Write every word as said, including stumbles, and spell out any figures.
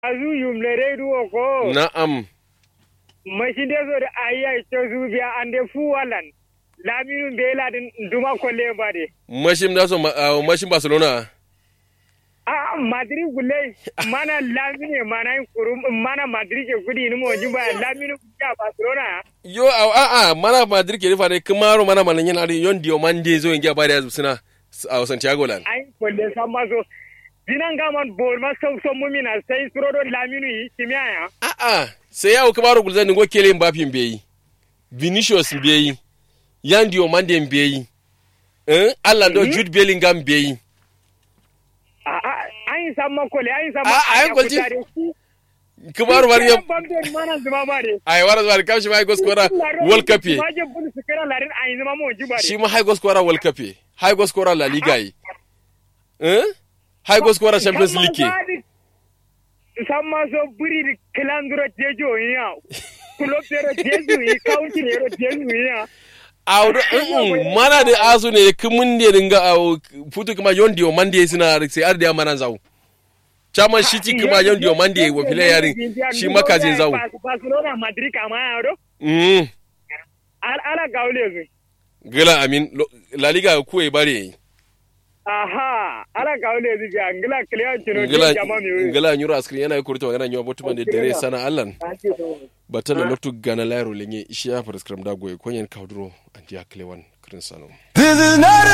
azu yumlere duwo ko na'am mashinde so da ayya to zubiya ande fuwalan laminu bela din duma kolle bade mashim da so mashim Barcelona a Madrid gulle mana lamine mana kurum mana Madrid ke kudi ni mo jimba laminu ya Barcelona yo a a mana Madrid ke fa ne kumaro mana manan yana yon dio mande zo ngiya bade suna a Santiago lan ai kolle sama so dinan gaman bol ma so so mumina sai suro laminu yi kimya ya a a sai ya kumaro gulzan ngo kele Mbappe mbeyi Vinicius mbeyi yan dio mande mbeyi eh Allah do Jude Bellingham mbeyi ayin samma kole ayin samma ayin golji kumaru mariya mana zuma bare ay wara wara kamshi mai goskora World Cup maje bul sukara larin ayin zuma mo jibare shi ma hay goskora World Cup hay goskora La Liga yi eh hay goskora Champions League samma so buri kilandro jejo ya club zero jejo yi county zero jejo ya awdo mana de asu ne kumun ne dinga aw futu kuma yondi o mande sina sai arde amana zawu chama shiti kuma yondi o mande wo file yarin shi makazin zawu Barcelona Madrid kama yaro mm al ala gawle zu gila amin La Liga ku e bare aha ala gawle zu ja ngila clear tino jama mi ngila nyuro askri yana kurto ngana nyo botu de dere sana allan batala lotu gana lairo lenye ishiya prescribe da goy konyen kaudro andia klewan krin salon.